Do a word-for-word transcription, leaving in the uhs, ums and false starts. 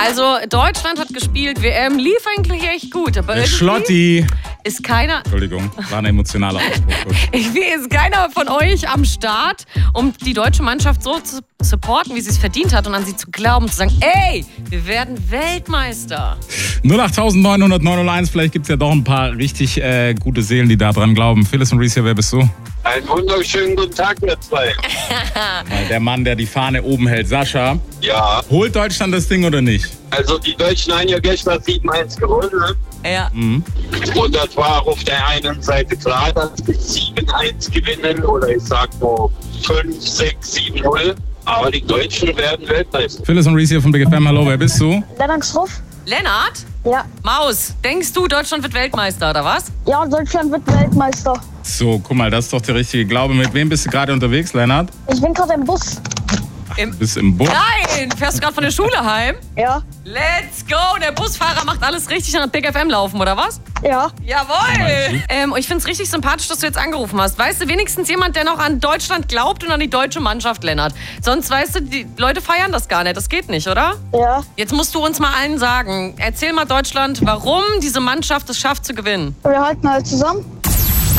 Also Deutschland hat gespielt, W M lief eigentlich echt gut. Aber Der Schlotti. Ist keiner... Entschuldigung, war ein emotionaler Ausbruch. Irgendwie ist keiner von euch am Start, um die deutsche Mannschaft so zu supporten, wie sie es verdient hat und an sie zu glauben, zu sagen, ey, wir werden Weltmeister. null acht neun neun null eins, vielleicht gibt es ja doch ein paar richtig äh, gute Seelen, die da dran glauben. Phyllis und Reese, wer bist du? Einen wunderschönen guten Tag, ihr zwei. Der Mann, der die Fahne oben hält, Sascha. Ja. Holt Deutschland das Ding oder nicht? Also die Deutschen haben ja gestern sieben eins gewonnen. Ne? Ja. Mhm. Und das war auf der einen Seite klar, dass wir sieben eins gewinnen oder ich sag nur fünf, sechs, sieben null. Aber die Deutschen werden Weltmeister. Phyllis und Reese hier von Big F M, hallo, wer bist du? Lennart Schruff. Lennart? Ja. Maus, denkst du, Deutschland wird Weltmeister, oder was? Ja, Deutschland wird Weltmeister. So, guck mal, das ist doch der richtige Glaube. Mit wem bist du gerade unterwegs, Lennart? Ich bin gerade im Bus. Im Du bist im Bus? Nein! Fährst du gerade von der Schule heim? Ja. Let's go! Der Busfahrer macht alles richtig und hat Big F M laufen, oder was? Ja. Jawohl! Ähm, ich find's richtig sympathisch, dass du jetzt angerufen hast. Weißt du, wenigstens jemand, der noch an Deutschland glaubt und an die deutsche Mannschaft, Lennart. Sonst, weißt du, die Leute feiern das gar nicht. Das geht nicht, oder? Ja. Jetzt musst du uns mal allen sagen. Erzähl mal Deutschland, warum diese Mannschaft es schafft zu gewinnen. Wir halten halt zusammen.